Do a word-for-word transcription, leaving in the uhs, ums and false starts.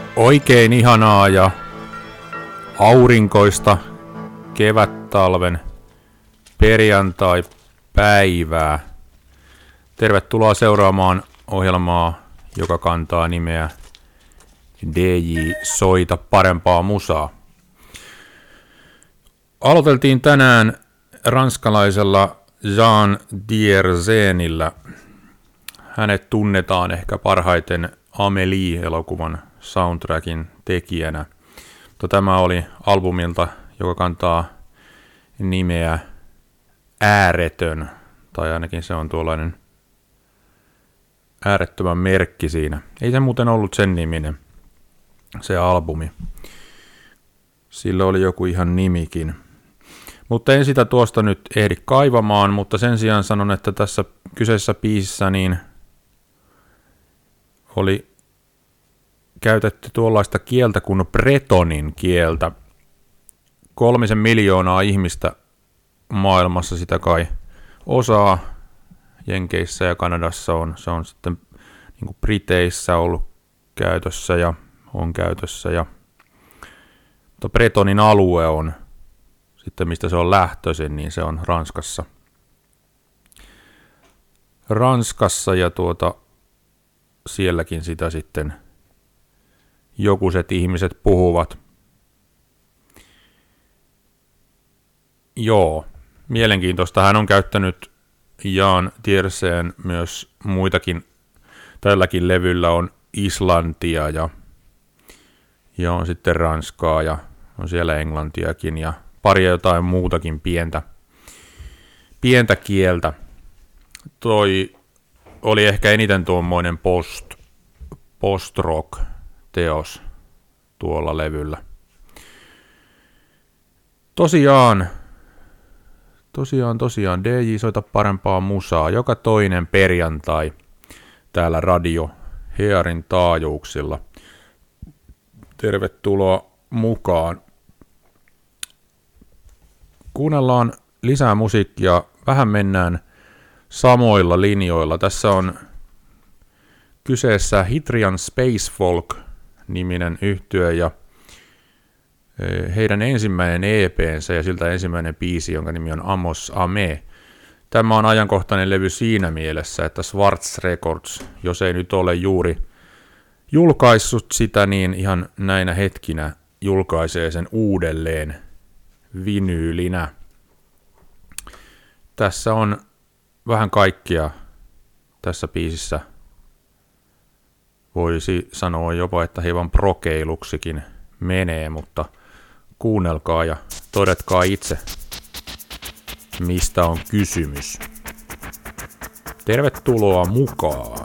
Oikein ihanaa ja aurinkoista kevättalven perjantai-päivää. Tervetuloa seuraamaan ohjelmaa, joka kantaa nimeä D J Soita parempaa musaa. Aloiteltiin tänään ranskalaisella Jean Dierzenillä. Hänet tunnetaan ehkä parhaiten Amélie-elokuvan soundtrackin tekijänä. Mutta tämä oli albumilta, joka kantaa nimeä Ääretön, tai ainakin se on tuollainen äärettömän merkki siinä. Ei se muuten ollut sen niminen, se albumi. Sillä oli joku ihan nimikin. Mutta en sitä tuosta nyt ehdi kaivamaan, mutta sen sijaan sanon, että tässä kyseisessä biisissä niin oli käytetty tuollaista kieltä kuin bretonin kieltä. Kolmisen miljoonaa ihmistä maailmassa sitä kai osaa. Jenkeissä ja Kanadassa on, se on sitten niin kuin Briteissä ollut käytössä ja on käytössä. Ja, mutta bretonin alue on sitten, mistä se on lähtöisin, niin se on Ranskassa. Ranskassa ja tuota, sielläkin sitä sitten jokuset ihmiset puhuvat. Joo, mielenkiintoista. Hän on käyttänyt Jean Dierzen myös muitakin. Tälläkin levyllä on Islantia ja, ja on sitten Ranskaa ja on siellä Englantiakin ja pari jotain muutakin pientä, pientä kieltä. Toi oli ehkä eniten tuommoinen post, post-rock-teos tuolla levyllä. Tosiaan, tosiaan, tosiaan, D J Soita parempaa musaa joka toinen perjantai täällä Radio Hearin taajuuksilla. Tervetuloa mukaan. Kuunnellaan lisää musiikkia, vähän mennään samoilla linjoilla. Tässä on kyseessä Hitrian Space Folk-niminen yhtye ja heidän ensimmäinen E P:nsä ja siltä ensimmäinen biisi, jonka nimi on Amos Ame. Tämä on ajankohtainen levy siinä mielessä, että Schwarz Records, jos ei nyt ole juuri julkaissut sitä, niin ihan näinä hetkinä julkaisee sen uudelleen vinyylinä. Tässä on vähän kaikkia tässä biisissä. Voisi sanoa jopa, että hieman prokeiluksikin menee, mutta kuunnelkaa ja todetkaa itse, mistä on kysymys. Tervetuloa mukaan!